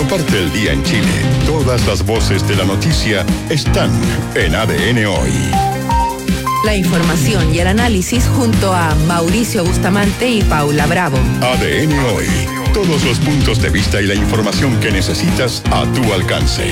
Comparte el día en Chile. Todas las voces de la noticia están en ADN Hoy. La información y el análisis junto a Mauricio Bustamante y Paula Bravo. ADN Hoy. Todos los puntos de vista y la información que necesitas a tu alcance.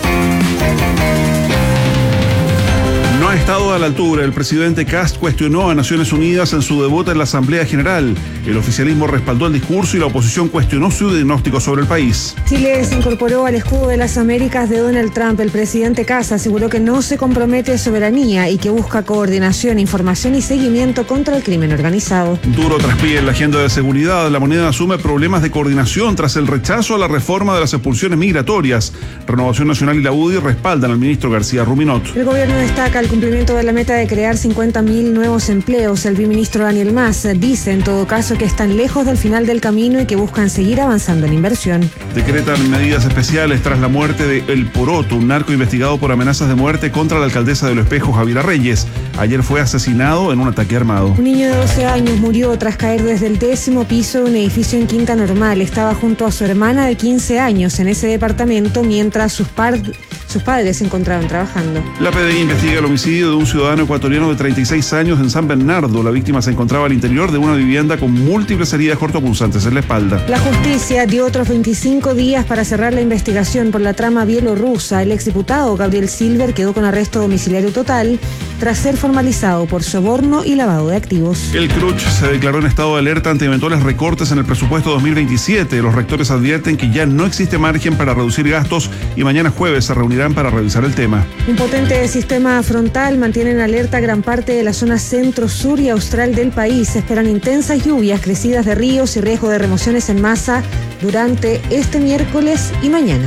No ha estado a la altura. El presidente Kast cuestionó a Naciones Unidas en su debut en la Asamblea General. El oficialismo respaldó el discurso y la oposición cuestionó su diagnóstico sobre el país. Chile se incorporó al escudo de las Américas de Donald Trump. El presidente Kast aseguró que no se compromete a soberanía y que busca coordinación, información y seguimiento contra el crimen organizado. Duro traspié en la agenda de seguridad. La moneda asume problemas de coordinación tras el rechazo a la reforma de las expulsiones migratorias. Renovación Nacional y la UDI respaldan al ministro García Ruminot. El gobierno destaca el cumplimiento de la meta de crear 50.000 nuevos empleos. El viceministro Daniel Mas dice en todo caso que están lejos del final del camino y que buscan seguir avanzando en inversión. Decretan medidas especiales tras la muerte de El Poroto, un narco investigado por amenazas de muerte contra la alcaldesa de Lo Espejo, Javiera Reyes. Ayer fue asesinado en un ataque armado. Un niño de 12 años murió tras caer desde el 10º piso de un edificio en Quinta Normal. Estaba junto a su hermana de 15 años en ese departamento mientras sus padres se encontraban trabajando. La PDI investiga el homicidio de un ciudadano ecuatoriano de 36 años en San Bernardo. La víctima se encontraba al interior de una vivienda con múltiples heridas cortopunzantes en la espalda. La justicia dio otros 25 días para cerrar la investigación por la trama bielorrusa. El exdiputado Gabriel Silver quedó con arresto domiciliario total tras ser formalizado por soborno y lavado de activos. El CRUCH se declaró en estado de alerta ante eventuales recortes en el presupuesto 2027. Los rectores advierten que ya no existe margen para reducir gastos y mañana jueves se reunirán para revisar el tema. Un potente sistema frontal mantiene en alerta gran parte de la zona centro, sur y austral del país. Se esperan intensas lluvias, crecidas de ríos y riesgo de remociones en masa durante este miércoles y mañana.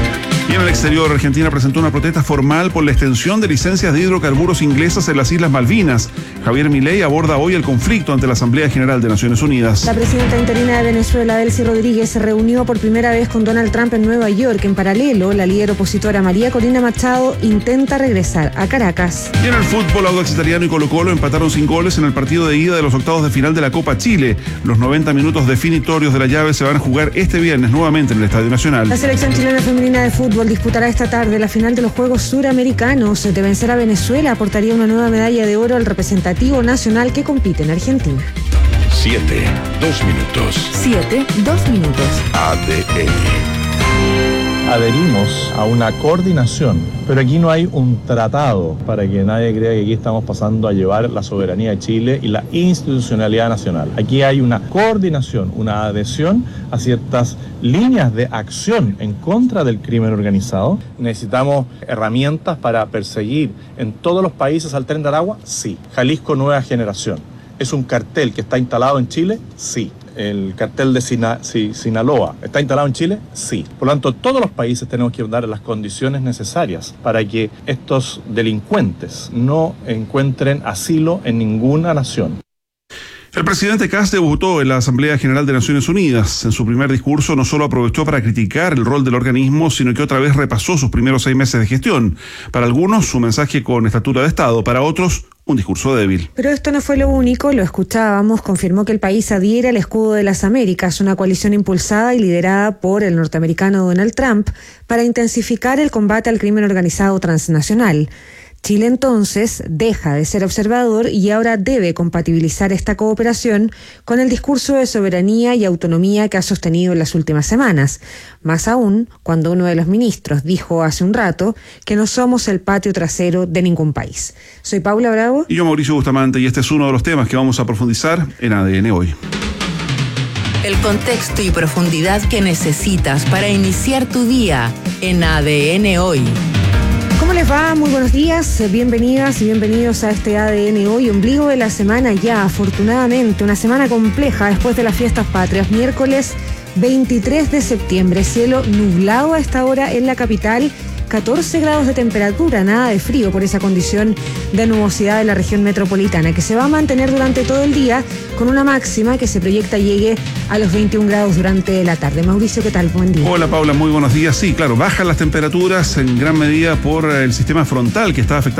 Y en el exterior, Argentina presentó una protesta formal por la extensión de licencias de hidrocarburos inglesas en las Islas Malvinas. Javier Milei aborda hoy el conflicto ante la Asamblea General de Naciones Unidas. La presidenta interina de Venezuela, Delcy Rodríguez, se reunió por primera vez con Donald Trump en Nueva York. En paralelo, la líder opositora María Corina Machado intenta regresar a Caracas. Y en el fútbol, Audax Italiano y Colo-Colo empataron sin goles en el partido de ida de los octavos de final de la Copa Chile. Los 90 minutos definitorios de la llave se van a jugar este viernes nuevamente en el Estadio Nacional. La selección chilena femenina de fútbol disputará esta tarde la final de los Juegos Suramericanos. De vencer a Venezuela, aportaría una nueva medalla de oro al representativo nacional que compite en Argentina. 7, 2 minutos. 7, 2 minutos. ADN. Adherimos a una coordinación, pero aquí no hay un tratado para que nadie crea que aquí estamos pasando a llevar la soberanía de Chile y la institucionalidad nacional. Aquí hay una coordinación, una adhesión a ciertas líneas de acción en contra del crimen organizado. ¿Necesitamos herramientas para perseguir en todos los países al Tren de Aragua? Sí. Jalisco Nueva Generación. ¿Es un cartel que está instalado en Chile? Sí. ¿El cartel de Sinaloa está instalado en Chile? Sí. Por lo tanto, todos los países tenemos que dar las condiciones necesarias para que estos delincuentes no encuentren asilo en ninguna nación. El presidente Kast debutó en la Asamblea General de Naciones Unidas. En su primer discurso no solo aprovechó para criticar el rol del organismo, sino que otra vez repasó sus primeros 6 meses de gestión. Para algunos, su mensaje con estatura de Estado, para otros, un discurso débil. Pero esto no fue lo único, lo escuchábamos, confirmó que el país adhiere al escudo de las Américas, una coalición impulsada y liderada por el norteamericano Donald Trump para intensificar el combate al crimen organizado transnacional. Chile entonces deja de ser observador y ahora debe compatibilizar esta cooperación con el discurso de soberanía y autonomía que ha sostenido en las últimas semanas. Más aún, cuando uno de los ministros dijo hace un rato que no somos el patio trasero de ningún país. Soy Paula Bravo. Y yo, Mauricio Bustamante, y este es uno de los temas que vamos a profundizar en ADN Hoy. El contexto y profundidad que necesitas para iniciar tu día en ADN Hoy. ¿Cómo les va? Muy buenos días, bienvenidas y bienvenidos a este ADN Hoy, ombligo de la semana ya, afortunadamente, una semana compleja después de las fiestas patrias, miércoles 23 de septiembre, cielo nublado a esta hora en la capital, 14 grados de temperatura, nada de frío por esa condición de nubosidad de la región metropolitana, que se va a mantener durante todo el día con una máxima que se proyecta llegue a los 21 grados durante la tarde. Mauricio, ¿qué tal? Buen día. Hola, Paula, muy buenos días. Sí, claro, bajan las temperaturas en gran medida por el sistema frontal que está afectando con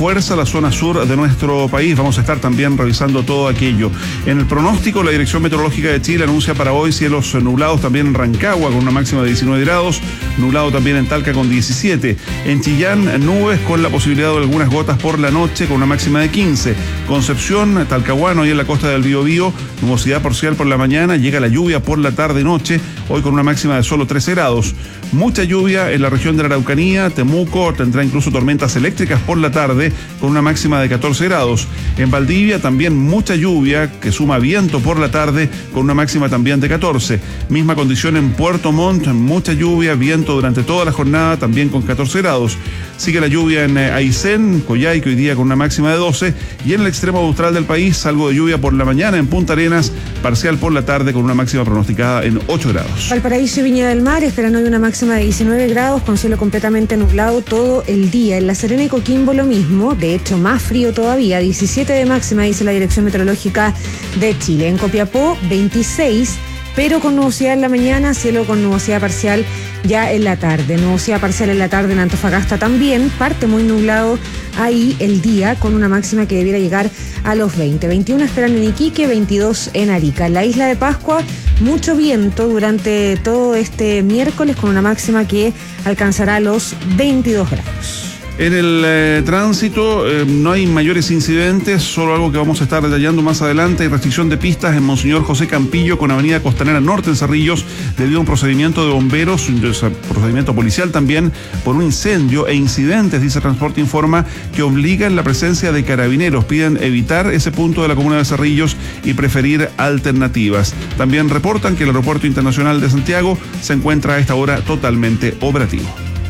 fuerza la zona sur de nuestro país. Vamos a estar también revisando todo aquello. En el pronóstico, la Dirección Meteorológica de Chile anuncia para hoy cielos nublados también en Rancagua con una máxima de 19 grados, nublado también en Talca con 17. En Chillán, nubes con la posibilidad de algunas gotas por la noche con una máxima de 15. Concepción, Talcahuano y en la costa del Biobío, nubosidad parcial por la mañana, llega la lluvia por la tarde y noche, hoy con una máxima de solo 13 grados. Mucha lluvia en la región de la Araucanía, Temuco tendrá incluso tormentas eléctricas por la tarde con una máxima de 14 grados. En Valdivia también mucha lluvia que suma viento por la tarde con una máxima también de 14. Misma condición en Puerto Montt, mucha lluvia, viento durante toda la jornada también con 14 grados. Sigue la lluvia en Aysén, Coyhaique hoy día con una máxima de 12 y en el extremo austral del país algo de lluvia por la mañana en Punta Arenas, parcial por la tarde con una máxima pronosticada en 8 grados. Valparaíso y Viña del Mar esperan hoy una máxima de 19 grados con cielo completamente nublado todo el día. En La Serena y Coquimbo lo mismo, de hecho más frío todavía, 17 de máxima dice la Dirección Meteorológica de Chile. En Copiapó 26, pero con nubosidad en la mañana, cielo con nubosidad parcial ya en la tarde. Nubosidad parcial en la tarde en Antofagasta también, parte muy nublado ahí el día con una máxima que debiera llegar a los 20. 21 esperan en Iquique, 22 en Arica. En la isla de Pascua, mucho viento durante todo este miércoles con una máxima que alcanzará los 22 grados. En el tránsito no hay mayores incidentes, solo algo que vamos a estar detallando más adelante. Hay restricción de pistas en Monseñor José Campillo con Avenida Costanera Norte en Cerrillos debido a un procedimiento de bomberos, un procedimiento policial también por un incendio e incidentes, dice Transporte Informa, que obligan la presencia de carabineros. Piden evitar ese punto de la comuna de Cerrillos y preferir alternativas. También reportan que el Aeropuerto Internacional de Santiago se encuentra a esta hora totalmente operativo.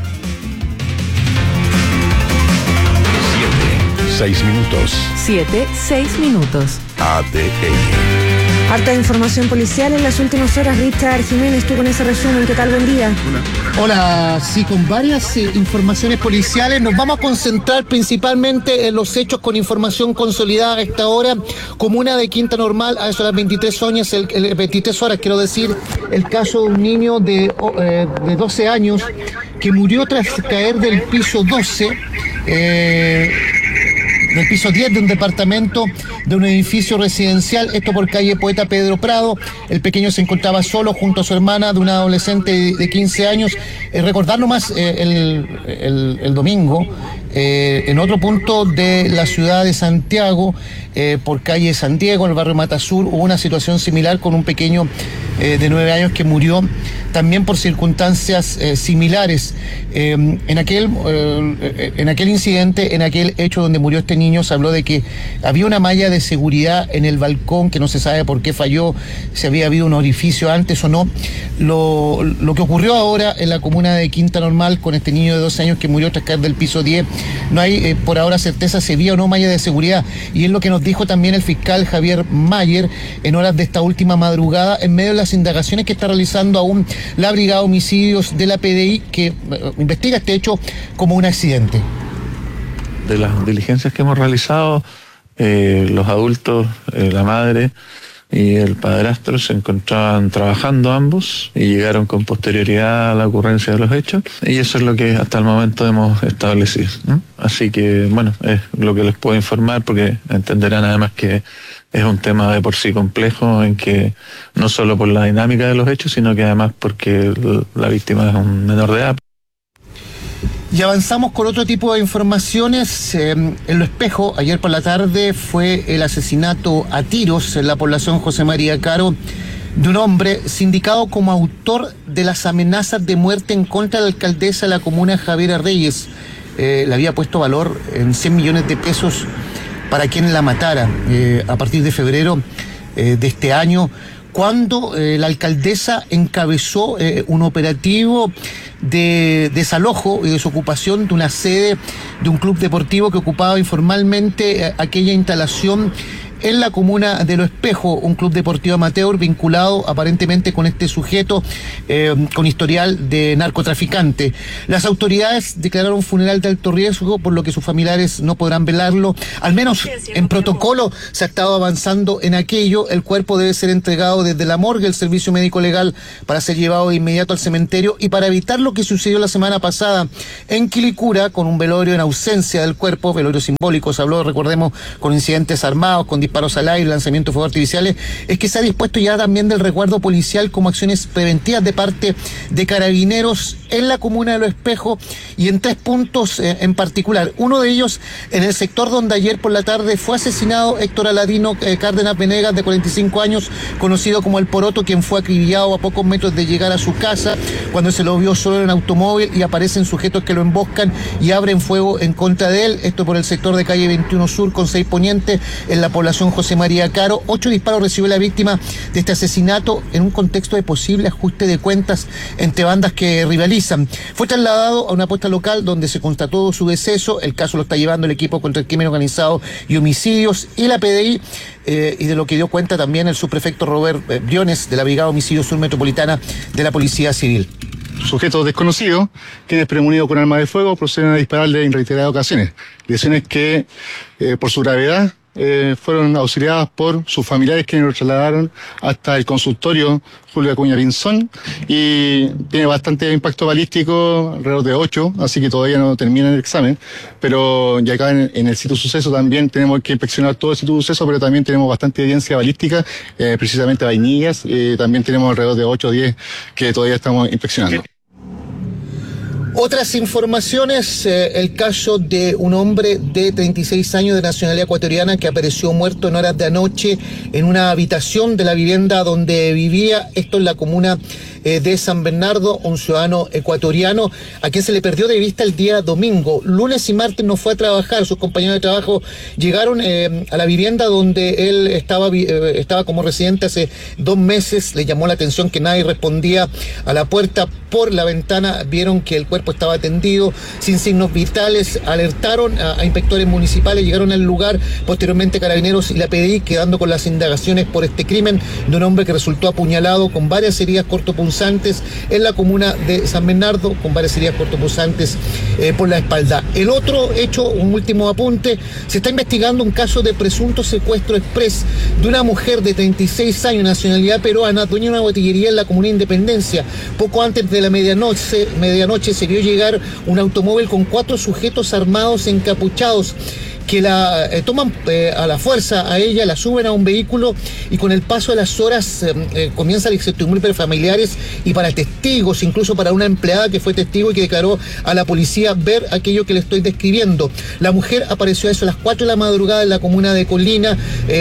6 minutos. 7:06 minutos. ADN. Harta información policial en las últimas horas. Richard Jiménez, tú con ese resumen, ¿qué tal? Buen día. Hola, sí, con varias informaciones policiales. Nos vamos a concentrar principalmente en los hechos con información consolidada a esta hora. Comuna de Quinta Normal, a eso las 23 horas, quiero decir, el caso de un niño de 12 años que murió tras caer del piso 12, del piso 10 de un departamento de un edificio residencial, esto por calle Poeta Pedro Prado. El pequeño se encontraba solo junto a su hermana de una adolescente de 15 años. Recordar nomás el domingo, en otro punto de la ciudad de Santiago, por calle San Diego, en el barrio Matasur, hubo una situación similar con un pequeño de 9 años que murió también por circunstancias similares. En aquel incidente, en aquel hecho donde murió este niño, se habló de que había una malla de seguridad en el balcón que no se sabe por qué falló, si había habido un orificio antes o no. Lo que ocurrió ahora en la comuna de Quinta Normal con este niño de 12 años que murió tras caer del piso 10, no hay por ahora certeza si había o no malla de seguridad, y es lo que nos dijo también el fiscal Javier Mayer en horas de esta última madrugada, en medio de las indagaciones que está realizando aún la Brigada de Homicidios de la PDI, que investiga este hecho como un accidente. De las diligencias que hemos realizado, los adultos, la madre y el padrastro se encontraban trabajando ambos y llegaron con posterioridad a la ocurrencia de los hechos, y eso es lo que hasta el momento hemos establecido, ¿no? Así que, bueno, es lo que les puedo informar, porque entenderán además que es un tema de por sí complejo, en que no solo por la dinámica de los hechos, sino que además porque la víctima es un menor de edad. Y avanzamos con otro tipo de informaciones. En Lo Espejo, ayer por la tarde, fue el asesinato a tiros en la población José María Caro de un hombre sindicado como autor de las amenazas de muerte en contra de la alcaldesa de la comuna, Javiera Reyes. Le había puesto valor en 100 millones de pesos para quien la matara. A partir de febrero de este año, cuando la alcaldesa encabezó un operativo de desalojo y desocupación de una sede de un club deportivo que ocupaba informalmente aquella instalación en la comuna de Lo Espejo, un club deportivo amateur vinculado aparentemente con este sujeto con historial de narcotraficante. Las autoridades declararon un funeral de alto riesgo, por lo que sus familiares no podrán velarlo. Al menos en protocolo se ha estado avanzando en aquello. El cuerpo debe ser entregado desde la morgue, el servicio médico legal, para ser llevado de inmediato al cementerio, y para evitar lo que sucedió la semana pasada en Quilicura, con un velorio en ausencia del cuerpo, velorio simbólico, se habló, recordemos, con incidentes armados, con disparos al aire, lanzamientos de fuegos artificiales, es que se ha dispuesto ya también del resguardo policial como acciones preventivas de parte de Carabineros en la comuna de Lo Espejo, y en 3 puntos en particular. Uno de ellos en el sector donde ayer por la tarde fue asesinado Héctor Aladino Cárdenas Venegas, de 45 años, conocido como El Poroto, quien fue acribillado a pocos metros de llegar a su casa cuando se lo vio solo en un automóvil y aparecen sujetos que lo emboscan y abren fuego en contra de él. Esto por el sector de calle 21 Sur con 6 Poniente, en la población José María Caro. 8 disparos recibió la víctima de este asesinato en un contexto de posible ajuste de cuentas entre bandas que rivalizan. Fue trasladado a una posta local donde se constató su deceso. El caso lo está llevando el equipo contra el crimen organizado y homicidios y la PDI, y de lo que dio cuenta también el subprefecto Robert Briones de la Brigada Homicidio Sur Metropolitana de la Policía Civil. Sujetos desconocidos, quienes premonidos con arma de fuego, proceden a dispararle en reiteradas ocasiones. Lesiones que, por su gravedad, fueron auxiliadas por sus familiares, quienes lo trasladaron hasta el consultorio Julio Acuña Pinzón, y tiene bastante impacto balístico, alrededor de 8, así que todavía no termina el examen, pero ya acá en el sitio suceso también tenemos que inspeccionar todo el sitio suceso, pero también tenemos bastante evidencia balística, precisamente vainillas, también tenemos alrededor de 8 o 10 que todavía estamos inspeccionando. Otras informaciones, el caso de un hombre de 36 años de nacionalidad ecuatoriana que apareció muerto en horas de anoche en una habitación de la vivienda donde vivía, esto en la comuna de San Bernardo, un ciudadano ecuatoriano a quien se le perdió de vista el día domingo. Lunes y martes no fue a trabajar, sus compañeros de trabajo llegaron a la vivienda donde él estaba como residente hace 2 meses, le llamó la atención que nadie respondía a la puerta. Por la ventana vieron que el cuerpo estaba tendido, sin signos vitales, alertaron a inspectores municipales, llegaron al lugar, posteriormente Carabineros y la PDI, quedando con las indagaciones por este crimen de un hombre que resultó apuñalado con varias heridas cortopunzantes en la comuna de San Bernardo, con varias heridas cortopunzantes por la espalda. El otro hecho, un último apunte, se está investigando un caso de presunto secuestro express de una mujer de 36 años, nacionalidad peruana, dueña de una botillería en la comuna de Independencia. Poco antes de la medianoche se vio llegar un automóvil con 4 sujetos armados encapuchados que la toman a la fuerza a ella, la suben a un vehículo y con el paso de las horas comienza la incertidumbre para familiares y para testigos, incluso para una empleada que fue testigo y que declaró a la policía ver aquello que le estoy describiendo. La mujer apareció a eso a las 4 de la madrugada en la comuna de Colina,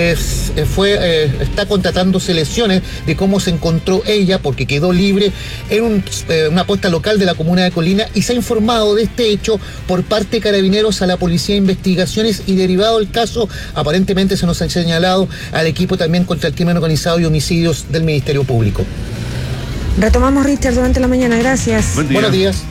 está contratándose lesiones de cómo se encontró ella porque quedó libre en una posta local de la comuna de Colina, y se ha informado de este hecho por parte de Carabineros a la Policía de Investigaciones, y derivado del caso, aparentemente se nos ha señalado al equipo también contra el crimen organizado y homicidios del Ministerio Público. Retomamos, Richard, durante la mañana. Gracias. Buenos días.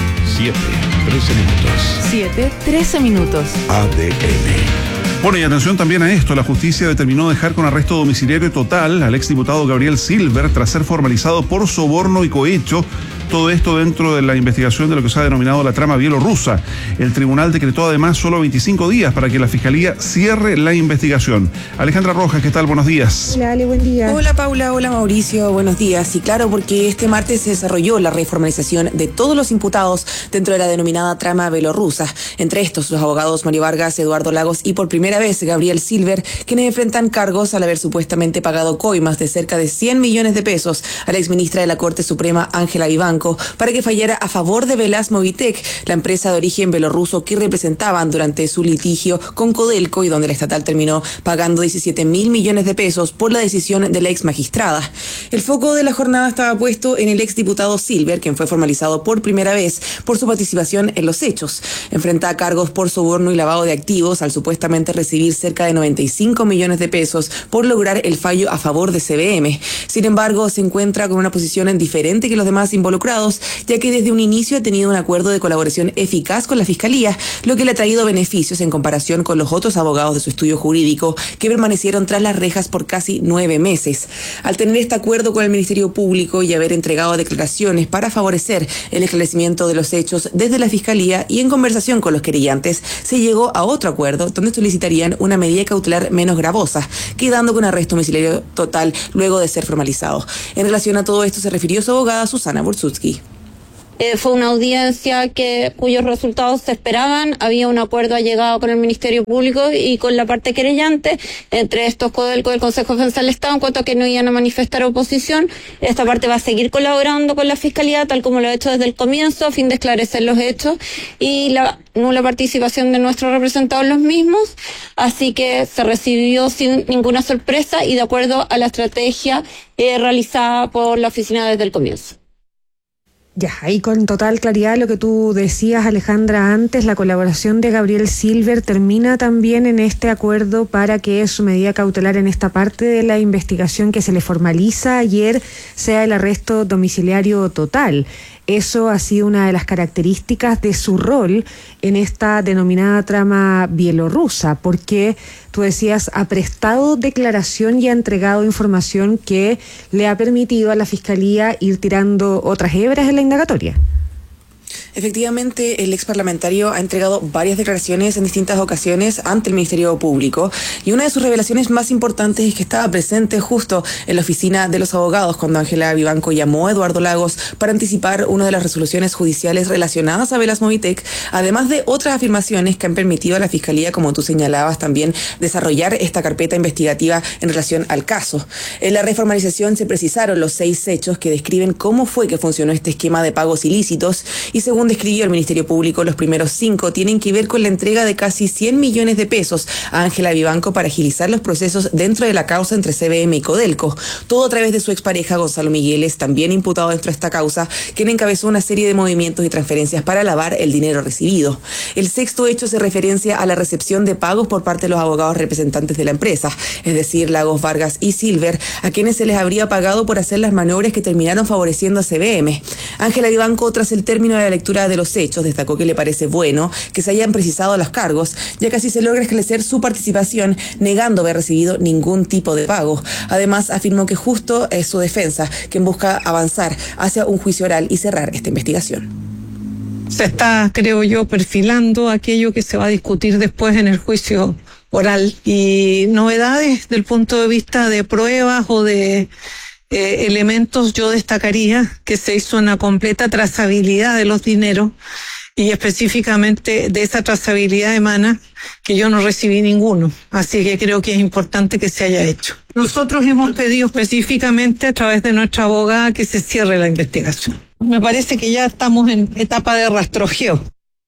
7:13 minutos. ADN. Bueno, y atención también a esto. La justicia determinó dejar con arresto domiciliario total al exdiputado Gabriel Silver tras ser formalizado por soborno y cohecho. Todo esto dentro de la investigación de lo que se ha denominado la trama bielorrusa. El tribunal decretó además solo 25 días para que la Fiscalía cierre la investigación. Alejandra Rojas, ¿qué tal? Buenos días. Hola, Ale, buen día. Hola, Paula. Hola, Mauricio. Buenos días. Y claro, porque este martes se desarrolló la reformalización de todos los imputados dentro de la denominada trama bielorrusa. Entre estos, los abogados Mario Vargas, Eduardo Lagos y por primera vez Gabriel Silver, quienes enfrentan cargos al haber supuestamente pagado coimas de cerca de 100 millones de pesos a la exministra de la Corte Suprema, Ángela Vivanco, para que fallara a favor de Velasmovitec, la empresa de origen belorruso que representaban durante su litigio con Codelco, y donde la estatal terminó pagando 17.000 millones de pesos por la decisión de la ex magistrada. El foco de la jornada estaba puesto en el exdiputado Silver, quien fue formalizado por primera vez por su participación en los hechos. Enfrenta cargos por soborno y lavado de activos al supuestamente recibir cerca de 95 millones de pesos por lograr el fallo a favor de CBM. Sin embargo, se encuentra con una posición diferente que los demás involucrados, involucrados, ya que desde un inicio ha tenido un acuerdo de colaboración eficaz con la Fiscalía, lo que le ha traído beneficios en comparación con los otros abogados de su estudio jurídico que permanecieron tras las rejas por casi 9 meses. Al tener este acuerdo con el Ministerio Público y haber entregado declaraciones para favorecer el esclarecimiento de los hechos desde la Fiscalía y en conversación con los querellantes, se llegó a otro acuerdo donde solicitarían una medida cautelar menos gravosa, quedando con arresto domiciliario total luego de ser formalizado. En relación a todo esto se refirió su abogada Susana Bursutsky. Fue una audiencia cuyos resultados se esperaban. Había un acuerdo allegado con el Ministerio Público y con la parte querellante, entre estos Codelco del Consejo de Defensa del Estado, en cuanto a que no iban a manifestar oposición. Esta parte va a seguir colaborando con la Fiscalía, tal como lo ha hecho desde el comienzo, a fin de esclarecer los hechos y la nula participación de nuestros representados en los mismos. Así que se recibió sin ninguna sorpresa y de acuerdo a la estrategia realizada por la oficina desde el comienzo. Ya, ahí con total claridad lo que tú decías, Alejandra, antes, la colaboración de Gabriel Silver termina también en este acuerdo para que su medida cautelar en esta parte de la investigación que se le formaliza ayer sea el arresto domiciliario total. Eso ha sido una de las características de su rol en esta denominada trama bielorrusa, porque tú decías, ha prestado declaración y ha entregado información que le ha permitido a la Fiscalía ir tirando otras hebras en la indagatoria. Efectivamente, el ex parlamentario ha entregado varias declaraciones en distintas ocasiones ante el Ministerio Público y una de sus revelaciones más importantes es que estaba presente justo en la oficina de los abogados cuando Ángela Vivanco llamó a Eduardo Lagos para anticipar una de las resoluciones judiciales relacionadas a Velas Movitech, además de otras afirmaciones que han permitido a la Fiscalía, como tú señalabas también, desarrollar esta carpeta investigativa en relación al caso. En la reformalización se precisaron los 6 hechos que describen cómo fue que funcionó este esquema de pagos ilícitos y según describió el Ministerio Público, los primeros 5 tienen que ver con la entrega de casi 100 millones de pesos a Ángela Vivanco para agilizar los procesos dentro de la causa entre CBM y Codelco. Todo a través de su expareja Gonzalo Migueles, también imputado dentro de esta causa, quien encabezó una serie de movimientos y transferencias para lavar el dinero recibido. El 6º hecho se referencia a la recepción de pagos por parte de los abogados representantes de la empresa, es decir, Lagos, Vargas y Silver, a quienes se les habría pagado por hacer las maniobras que terminaron favoreciendo a CBM. Ángela Vivanco, tras el término de la lectura de los hechos, destacó que le parece bueno que se hayan precisado los cargos, ya que así se logra esclarecer su participación, negando haber recibido ningún tipo de pago. Además, afirmó que justo es su defensa quien busca avanzar hacia un juicio oral y cerrar esta investigación. Se está, creo yo, perfilando aquello que se va a discutir después en el juicio oral y novedades del punto de vista de pruebas o de elementos. Yo destacaría que se hizo una completa trazabilidad de los dineros y específicamente de esa trazabilidad emana que yo no recibí ninguno, así que creo que es importante que se haya hecho. Nosotros hemos pedido específicamente a través de nuestra abogada que se cierre la investigación. Me parece que ya estamos en etapa de rastrojeo.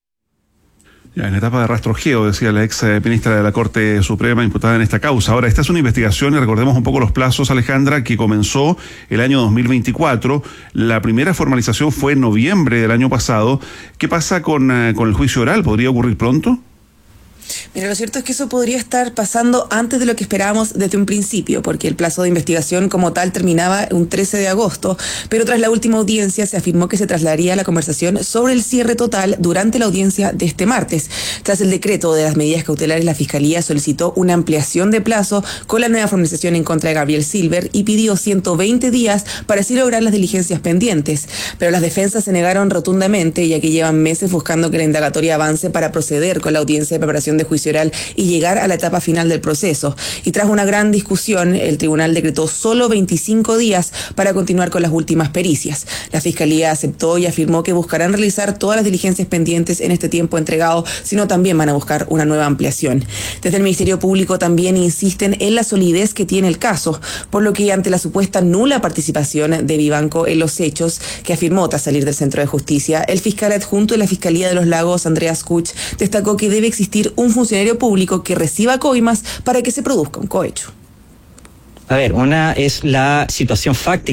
Ya, en etapa de rastrojeo, decía la ex ministra de la Corte Suprema imputada en esta causa. Ahora, esta es una investigación y recordemos un poco los plazos, Alejandra, que comenzó el año 2024. La primera formalización fue en noviembre del año pasado. ¿Qué pasa con el juicio oral? ¿Podría ocurrir pronto? Mira, lo cierto es que eso podría estar pasando antes de lo que esperábamos desde un principio, porque el plazo de investigación como tal terminaba un 13 de agosto, pero tras la última audiencia se afirmó que se trasladaría la conversación sobre el cierre total durante la audiencia de este martes. Tras el decreto de las medidas cautelares, la Fiscalía solicitó una ampliación de plazo con la nueva formalización en contra de Gabriel Silver y pidió 120 días para así lograr las diligencias pendientes, pero las defensas se negaron rotundamente, ya que llevan meses buscando que la indagatoria avance para proceder con la audiencia de preparación de juicio oral y llegar a la etapa final del proceso. Y tras una gran discusión, el tribunal decretó solo 25 días para continuar con las últimas pericias. La Fiscalía aceptó y afirmó que buscarán realizar todas las diligencias pendientes en este tiempo entregado, sino también van a buscar una nueva ampliación. Desde el Ministerio Público también insisten en la solidez que tiene el caso, por lo que ante la supuesta nula participación de Vivanco en los hechos que afirmó tras salir del Centro de Justicia, el fiscal adjunto de la Fiscalía de los Lagos, Andreas Kuch, destacó que debe existir un funcionario público que reciba coimas para que se produzca un cohecho. A ver, una es la situación fáctica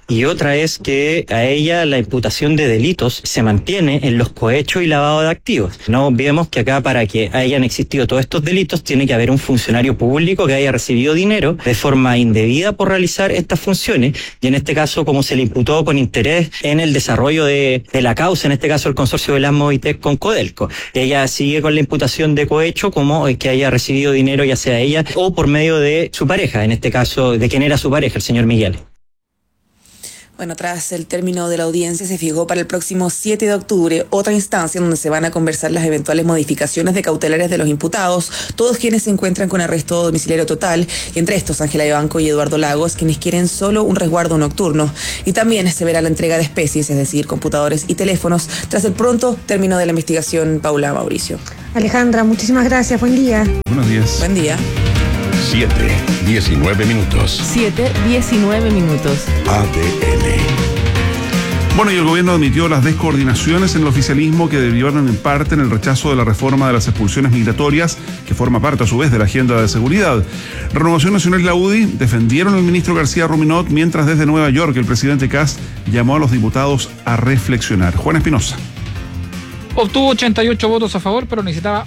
y otra es que a ella la imputación de delitos se mantiene en los cohechos y lavado de activos. No olvidemos que acá, para que hayan existido todos estos delitos, tiene que haber un funcionario público que haya recibido dinero de forma indebida por realizar estas funciones, y en este caso, como se le imputó con interés en el desarrollo de la causa, en este caso el consorcio de las Movitec con Codelco, ella sigue con la imputación de cohecho como que haya recibido dinero ya sea ella o por medio de su pareja, en este caso de quien era su pareja, el señor Miguel. Bueno, tras el término de la audiencia se fijó para el próximo 7 de octubre otra instancia donde se van a conversar las eventuales modificaciones de cautelares de los imputados, todos quienes se encuentran con arresto domiciliario total, y entre estos Ángela Ibanco y Eduardo Lagos, quienes quieren solo un resguardo nocturno. Y también se verá la entrega de especies, es decir, computadores y teléfonos, tras el pronto término de la investigación. Paula, Mauricio. Alejandra, muchísimas gracias. Buen día. Buenos días. Buen día. 7:19 minutos. 7:19 minutos. ADN. Bueno, y el gobierno admitió las descoordinaciones en el oficialismo que derivaron en parte en el rechazo de la reforma de las expulsiones migratorias, que forma parte a su vez de la agenda de seguridad. Renovación Nacional y la UDI defendieron al ministro García Ruminot, mientras desde Nueva York el presidente Kast llamó a los diputados a reflexionar. Juan Espinosa. Obtuvo 88 votos a favor, pero necesitaba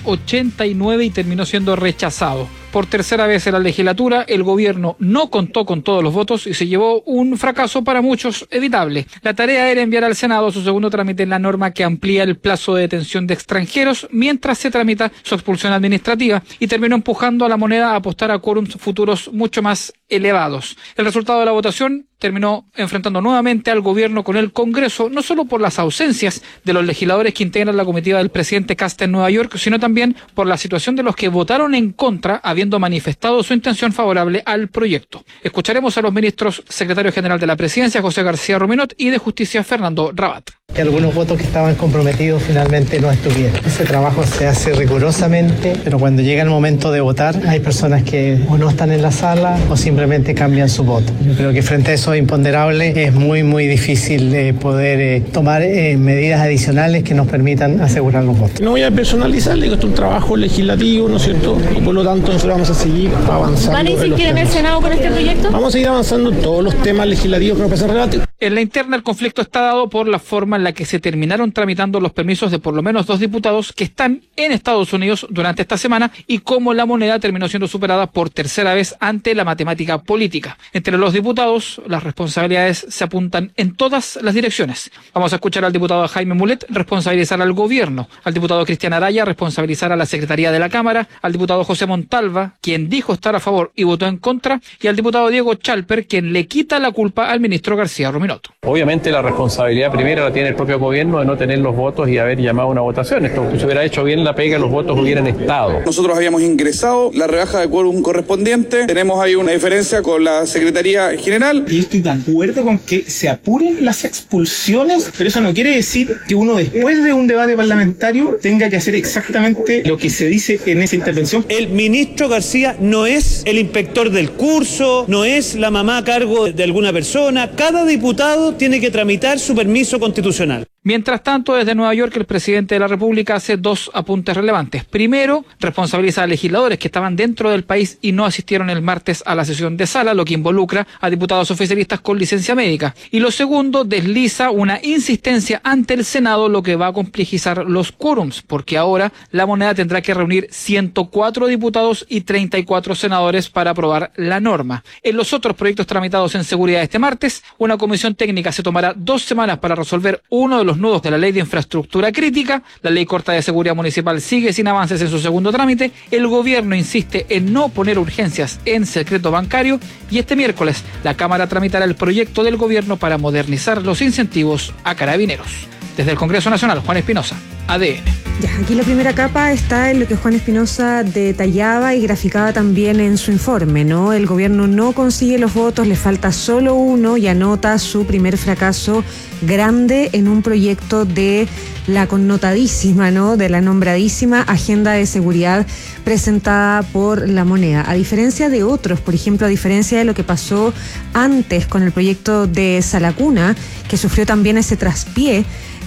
89 y terminó siendo rechazado. Por tercera vez en la legislatura, el gobierno no contó con todos los votos y se llevó un fracaso para muchos evitable. La tarea era enviar al Senado su segundo trámite en la norma que amplía el plazo de detención de extranjeros mientras se tramita su expulsión administrativa, y terminó empujando a la moneda a apostar a quórums futuros mucho más elevados. El resultado de la votación terminó enfrentando nuevamente al gobierno con el Congreso, no solo por las ausencias de los legisladores que integran la comitiva del presidente Kast en Nueva York, sino también por la situación de los que votaron en contra, habiendo manifestado su intención favorable al proyecto. Escucharemos a los ministros secretario general de la Presidencia, José García Ruminot, y de Justicia, Fernando Rabat. Que algunos votos que estaban comprometidos finalmente no estuvieron. Ese trabajo se hace rigurosamente, pero cuando llega el momento de votar, hay personas que o no están en la sala o simplemente cambian su voto. Yo creo que frente a eso imponderable es muy difícil poder tomar medidas adicionales que nos permitan asegurar los votos. No voy a personalizar, digo, esto es un trabajo legislativo, ¿no es cierto? Y por lo tanto nosotros vamos a seguir avanzando. ¿Van a insistir en el Senado con este proyecto? Vamos a seguir avanzando en todos los temas legislativos que nos parecen relevantes. En la interna, el conflicto está dado por la forma en la que se terminaron tramitando los permisos de por lo menos 2 diputados que están en Estados Unidos durante esta semana, y cómo la moneda terminó siendo superada por tercera vez ante la matemática política. Entre los diputados, las responsabilidades se apuntan en todas las direcciones. Vamos a escuchar al diputado Jaime Mulet responsabilizar al gobierno, al diputado Cristian Araya responsabilizar a la Secretaría de la Cámara, al diputado José Montalva, quien dijo estar a favor y votó en contra, y al diputado Diego Chalper, quien le quita la culpa al ministro García Ruminot. Obviamente la responsabilidad primera la tiene el propio gobierno de no tener los votos y haber llamado a una votación. Esto, si se hubiera hecho bien la pega, los votos hubieran estado. Nosotros habíamos ingresado la rebaja de quórum correspondiente, tenemos ahí una diferencia con la Secretaría General. Y estoy de acuerdo con que se apuren las expulsiones, pero eso no quiere decir que uno después de un debate parlamentario tenga que hacer exactamente lo que se dice en esa intervención. El ministro García no es el inspector del curso, no es la mamá a cargo de alguna persona. Cada diputado tiene que tramitar su permiso constitucional. Mientras tanto, desde Nueva York, el presidente de la República hace 2 apuntes relevantes. Primero, responsabiliza a legisladores que estaban dentro del país y no asistieron el martes a la sesión de sala, lo que involucra a diputados oficialistas con licencia médica. Y lo segundo, desliza una insistencia ante el Senado, lo que va a complejizar los quórums, porque ahora la moneda tendrá que reunir 104 diputados y 34 senadores para aprobar la norma. En los otros proyectos tramitados en seguridad este martes, una comisión técnica se tomará 2 semanas para resolver uno de los nudos de la ley de infraestructura crítica. La ley corta de seguridad municipal sigue sin avances en su segundo trámite. El gobierno insiste en no poner urgencias en secreto bancario, y este miércoles la Cámara tramitará el proyecto del gobierno para modernizar los incentivos a carabineros. Desde el Congreso Nacional, Juan Espinosa, ADN. Ya, aquí la primera capa está en lo que Juan Espinosa detallaba y graficaba también en su informe, ¿no? El gobierno no consigue los votos, le falta solo uno y anota su primer fracaso grande en un proyecto de la connotadísima, ¿no? De la nombradísima agenda de seguridad presentada por la moneda. A diferencia de otros, por ejemplo, a diferencia de lo que pasó antes con el proyecto de Salacuna, que sufrió también ese traspié,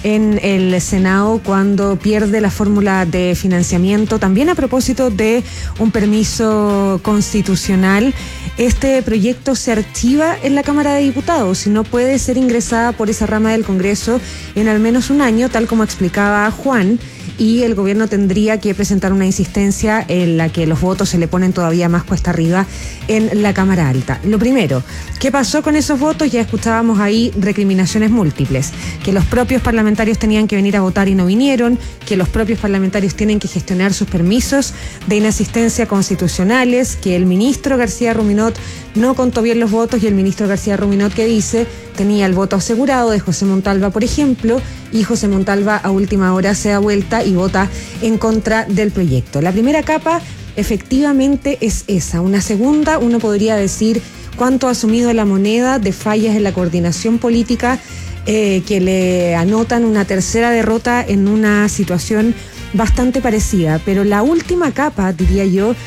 en el Senado cuando pierde la fórmula de financiamiento. También a propósito de un permiso constitucional, este proyecto se archiva en la Cámara de Diputados y no puede ser ingresada por esa rama del Congreso en al menos un año, tal como explicaba Juan, y el gobierno tendría que presentar una insistencia en la que los votos se le ponen todavía más cuesta arriba en la Cámara Alta. Lo primero, ¿qué pasó con esos votos? Ya escuchábamos ahí recriminaciones múltiples, que los propios parlamentarios tenían que venir a votar y no vinieron, que los propios parlamentarios tienen que gestionar sus permisos de inasistencia constitucionales, que el ministro García Ruminot no contó bien los votos y el ministro García Ruminot, que dice, tenía el voto asegurado de José Montalva, por ejemplo, y José Montalva a última hora se da vuelta y vota en contra del proyecto. La primera capa efectivamente es esa. Una segunda, uno podría decir cuánto ha asumido la moneda de fallas en la coordinación política que le anotan una tercera derrota en una situación bastante parecida. Pero la última capa, diría yo,